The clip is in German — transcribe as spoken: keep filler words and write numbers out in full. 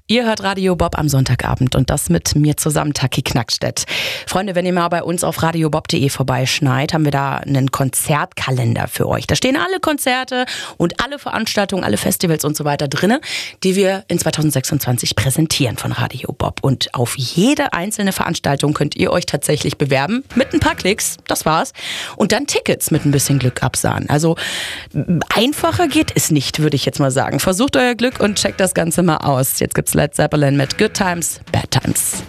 Ihr hört Radio Bob am Sonntagabend und das mit mir zusammen, Taki Knackstedt. Freunde, wenn ihr mal bei uns auf radiobob punkt de vorbeischneit, haben wir da einen Konzertkalender für euch. Da stehen alle Konzerte und alle Veranstaltungen, alle Festivals und so weiter drin, die wir in zweitausendsechsundzwanzig präsentieren von Radio Bob. Und auf jede einzelne Veranstaltung könnt ihr euch tatsächlich bewerben mit ein paar Klicks, das war's. Und dann Tickets mit ein bisschen Glück absahen. Also einfacher geht es nicht, würde ich jetzt mal sagen. Versucht euer Glück und checkt das Ganze mal aus. Jetzt gibt's Led Zeppelin mit Good Times, Bad Times.